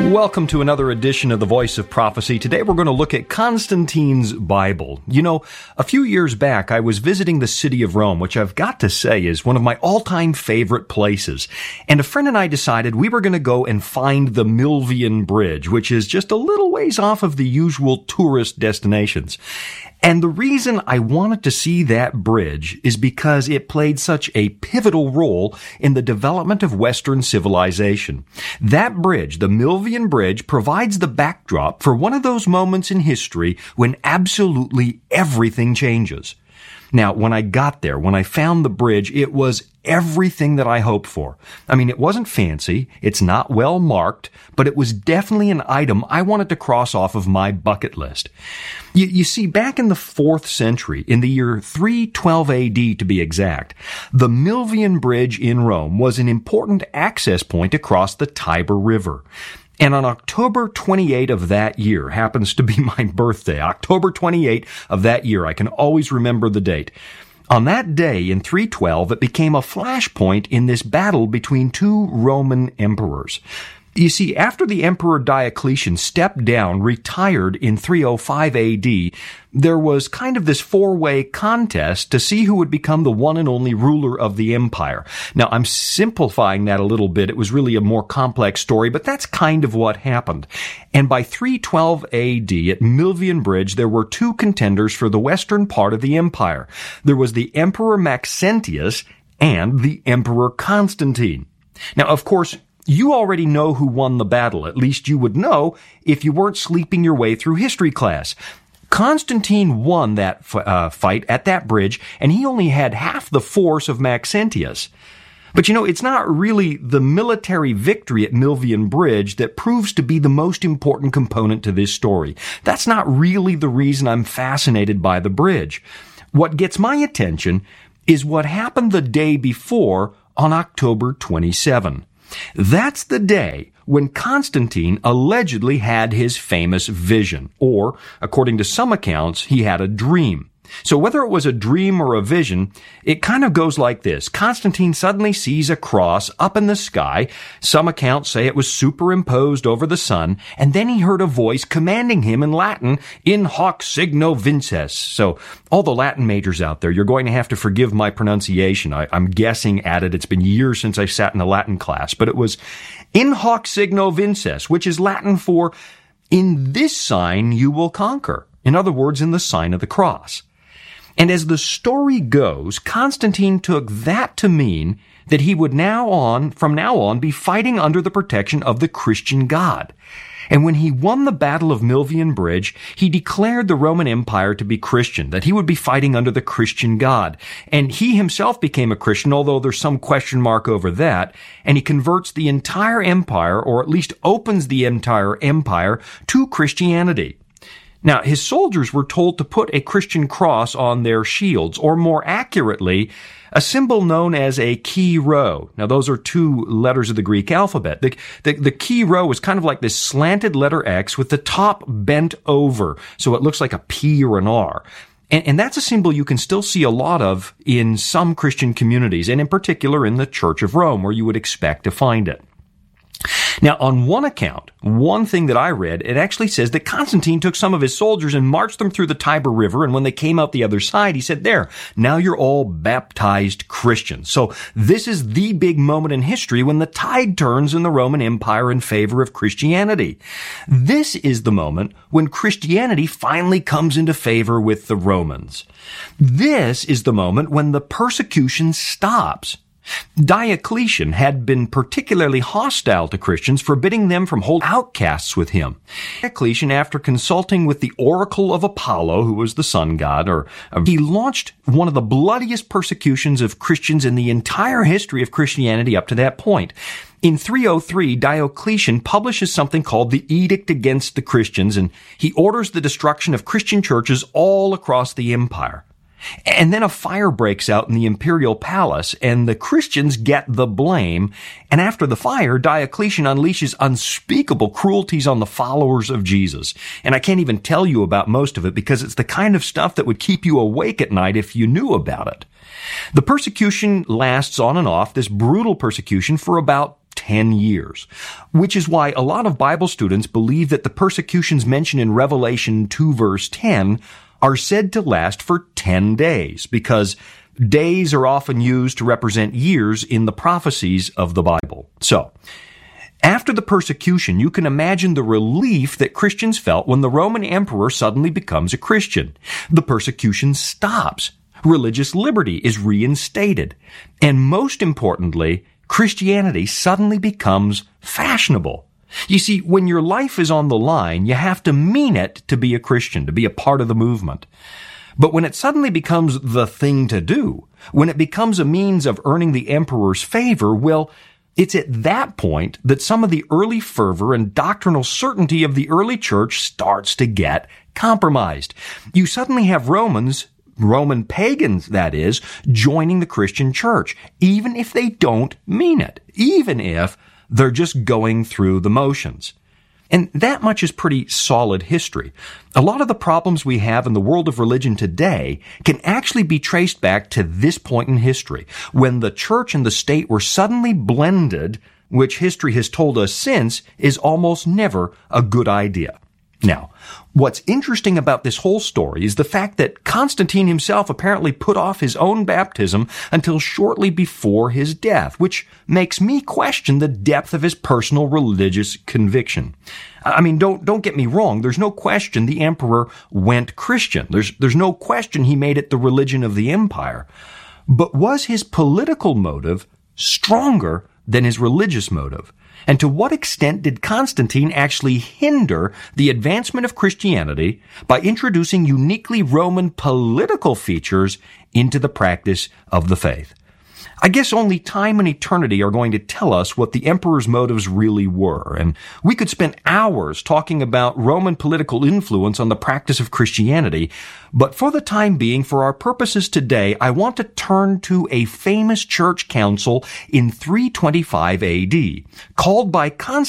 Welcome to another edition of The Voice of Prophecy. Today we're going to look at Constantine's Bible. You know, a few years back I was visiting the city of Rome, which I've got to say is one of my all-time favorite places. And a friend and I decided we were going to go and find the Milvian Bridge, which is just a little ways off of the usual tourist destinations. And the reason I wanted to see that bridge is because it played such a pivotal role in the development of Western civilization. That bridge, the Milvian Bridge, provides the backdrop for one of those moments in history when absolutely everything changes. Now, when I got there, when I found the bridge, it was everything that I hoped for. I mean, it wasn't fancy, it's not well marked, but it was definitely an item I wanted to cross off of my bucket list. You see, back in the 4th century, in the year 312 AD to be exact, the Milvian Bridge in Rome was an important access point across the Tiber River. And on October 28 of that year, happens to be my birthday, October 28 of that year, I can always remember the date. On that day in 312, it became a flashpoint in this battle between two Roman emperors. You see, after the Emperor Diocletian stepped down, retired in 305 AD, there was kind of this four-way contest to see who would become the one and only ruler of the empire. Now, I'm simplifying that a little bit. It was really a more complex story, but that's kind of what happened. And by 312 AD, at Milvian Bridge, there were two contenders for the western part of the empire. There was the Emperor Maxentius and the Emperor Constantine. Now, of course, you already know who won the battle. At least you would know if you weren't sleeping your way through history class. Constantine won that fight at that bridge, and he only had half the force of Maxentius. But you know, it's not really the military victory at Milvian Bridge that proves to be the most important component to this story. That's not really the reason I'm fascinated by the bridge. What gets my attention is what happened the day before on October 27. That's the day when Constantine allegedly had his famous vision, or, according to some accounts, he had a dream. So whether it was a dream or a vision, it kind of goes like this. Constantine suddenly sees a cross up in the sky. Some accounts say it was superimposed over the sun, and then he heard a voice commanding him in Latin, in hoc signo vinces. So all the Latin majors out there, you're going to have to forgive my pronunciation. I'm guessing at it. It's been years since I sat in a Latin class, but it was in hoc signo vinces, which is Latin for in this sign you will conquer. In other words, in the sign of the cross. And as the story goes, Constantine took that to mean that he would from now on, be fighting under the protection of the Christian God. And when he won the Battle of Milvian Bridge, he declared the Roman Empire to be Christian, that he would be fighting under the Christian God. And he himself became a Christian, although there's some question mark over that, and he converts the entire empire, or at least opens the entire empire, to Christianity. Now, his soldiers were told to put a Christian cross on their shields, or more accurately, a symbol known as a chi rho. Now, those are two letters of the Greek alphabet. The chi rho is kind of like this slanted letter X with the top bent over, so it looks like a P or an R. And that's a symbol you can still see a lot of in some Christian communities, and in particular in the Church of Rome, where you would expect to find it. Now, on one account, one thing that I read, it actually says that Constantine took some of his soldiers and marched them through the Tiber River, and when they came out the other side, he said, there, now you're all baptized Christians. So this is the big moment in history when the tide turns in the Roman Empire in favor of Christianity. This is the moment when Christianity finally comes into favor with the Romans. This is the moment when the persecution stops. Diocletian had been particularly hostile to Christians, forbidding them from holding outcasts with him. Diocletian, after consulting with the oracle of Apollo, who was the sun god, he launched one of the bloodiest persecutions of Christians in the entire history of Christianity up to that point. In 303, Diocletian publishes something called the Edict Against the Christians, and he orders the destruction of Christian churches all across the empire. And then a fire breaks out in the imperial palace, and the Christians get the blame. And after the fire, Diocletian unleashes unspeakable cruelties on the followers of Jesus. And I can't even tell you about most of it because it's the kind of stuff that would keep you awake at night if you knew about it. The persecution lasts on and off, this brutal persecution, for about 10 years, which is why a lot of Bible students believe that the persecutions mentioned in Revelation 2 verse 10 are said to last for 10 days, because days are often used to represent years in the prophecies of the Bible. So, after the persecution, you can imagine the relief that Christians felt when the Roman emperor suddenly becomes a Christian. The persecution stops. Religious liberty is reinstated. And most importantly, Christianity suddenly becomes fashionable. You see, when your life is on the line, you have to mean it to be a Christian, to be a part of the movement. But when it suddenly becomes the thing to do, when it becomes a means of earning the emperor's favor, well, it's at that point that some of the early fervor and doctrinal certainty of the early church starts to get compromised. You suddenly have Roman pagans, that is, joining the Christian church, even if they don't mean it, even if they're just going through the motions. And that much is pretty solid history. A lot of the problems we have in the world of religion today can actually be traced back to this point in history, when the church and the state were suddenly blended, which history has told us since is almost never a good idea. Now, what's interesting about this whole story is the fact that Constantine himself apparently put off his own baptism until shortly before his death, which makes me question the depth of his personal religious conviction. I mean, don't get me wrong. There's no question the emperor went Christian. There's no question he made it the religion of the empire. But was his political motive stronger than his religious motive? And to what extent did Constantine actually hinder the advancement of Christianity by introducing uniquely Roman political features into the practice of the faith? I guess only time and eternity are going to tell us what the emperor's motives really were, and we could spend hours talking about Roman political influence on the practice of Christianity, but for the time being, for our purposes today, I want to turn to a famous church council in 325 AD, called by Constantine